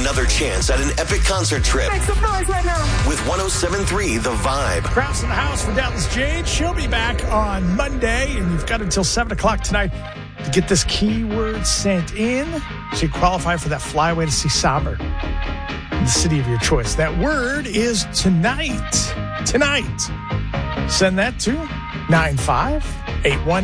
another chance at an epic concert trip. Make some noise right now. With 107.3 The Vibe. Kraus in the house for Dallas Jade. She'll be back on Monday, and you've got until 7 o'clock tonight to get this keyword sent in so you qualify for that flyaway to see Saber in the city of your choice. That word is tonight. Tonight. Send that to 95819.